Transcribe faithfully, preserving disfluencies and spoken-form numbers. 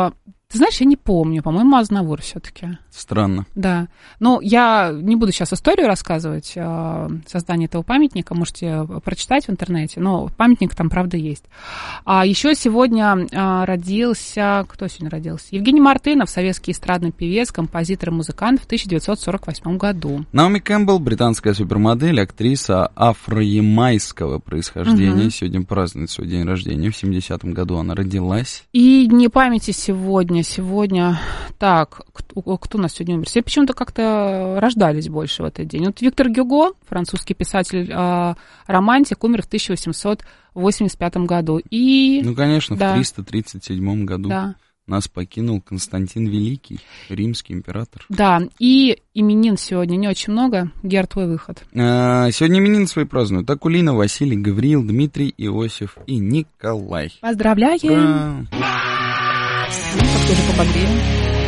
Ты знаешь, я не помню, по-моему, Азнавур все-таки. Странно. Да. Но я не буду сейчас историю рассказывать э, создания этого памятника, можете прочитать в интернете, но памятник там, правда, есть. А еще сегодня э, родился, кто сегодня родился? Евгений Мартынов, советский эстрадный певец, композитор и музыкант в тысяча девятьсот сорок восьмом году. Наоми Кэмпбелл, британская супермодель, актриса афро-ямайского происхождения, угу. сегодня празднует свой день рождения, в семидесятом году она родилась. И Дни памяти сегодня. Сегодня, так, кто, кто у нас сегодня умер? Все почему-то как-то рождались больше в этот день. Вот Виктор Гюго, французский писатель, э, романтик, умер в тысяча восемьсот восемьдесят пятом году. И... Ну, конечно, да. в триста тридцать седьмом году да. нас покинул Константин Великий, римский император. Да, и именин сегодня не очень много. Гер, твой выход. А, сегодня именин свои празднуют Акулина, Василий, Гавриил, Дмитрий, Иосиф и Николай. Поздравляем! Ура! Ну, как тоже побогрее.